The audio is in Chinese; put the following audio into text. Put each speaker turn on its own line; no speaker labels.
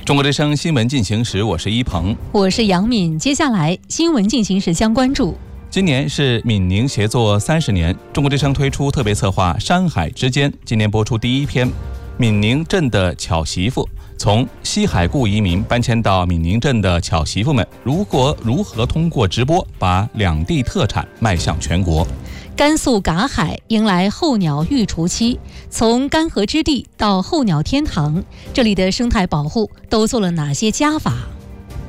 中国之声新闻进行时，我是一鹏，
我是杨敏。接下来新闻进行时将关注，
今年是闽宁协作30年，中国之声推出特别策划《山海之间》，今年播出第一篇《闽宁镇的巧媳妇》。从西海固移民搬迁到闽宁镇的巧媳妇们，如何通过直播把两地特产迈向全国？
甘肃嘎海迎来候鸟育雏期，从干涸之地到候鸟天堂，这里的生态保护都做了哪些加法？